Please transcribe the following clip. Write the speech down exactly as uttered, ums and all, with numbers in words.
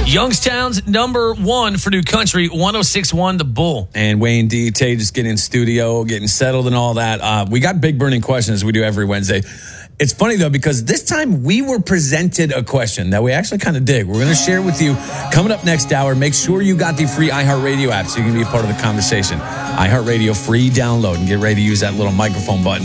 Youngstown's number one for New Country, one oh six point one The Bull. And Wayne D. Tay just getting in studio, getting settled and all that. Uh, we got big burning questions as we do every Wednesday. It's funny, though, because this time we were presented a question that we actually kind of dig. We're going to share with you coming up next hour. Make sure you got the free iHeartRadio app so you can be a part of the conversation. iHeartRadio free download and get ready to use that little microphone button.